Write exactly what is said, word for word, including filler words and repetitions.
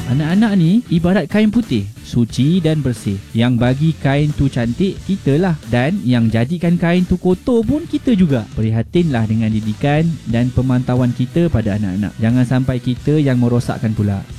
Anak-anak ni ibarat kain putih, suci dan bersih. Yang bagi kain tu cantik, kitalah. Dan yang jadikan kain tu kotor pun kita juga. Prihatinlah dengan didikan dan pemantauan kita pada anak-anak. Jangan sampai kita yang merosakkan pula.